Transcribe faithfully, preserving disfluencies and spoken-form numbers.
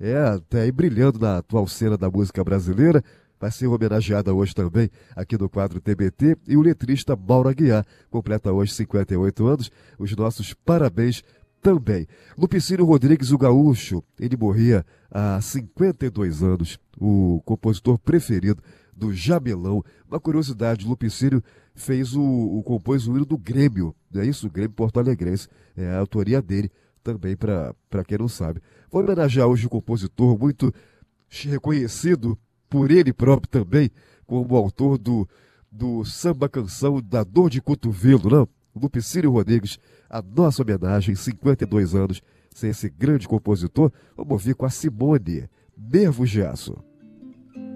É, tá aí brilhando na atual cena da música brasileira. Vai ser homenageada hoje também aqui no quadro T B T. E o letrista Mauro Aguiar completa hoje cinquenta e oito anos. Os nossos parabéns também. Lupicínio Rodrigues, o gaúcho, ele morria há cinquenta e dois anos. O compositor preferido do Jamelão. Uma curiosidade, Lupicínio fez o, o compôs o hino do Grêmio, não é isso? O Grêmio Porto Alegrense. É a autoria dele também, para quem não sabe. Vou homenagear hoje um compositor muito reconhecido por ele próprio também, como autor do, do samba canção da Dor de Cotovelo, não? Lupicínio Rodrigues, a nossa homenagem, cinquenta e dois anos, sem esse grande compositor. Vamos ouvir com a Simone, Nervo de Aço.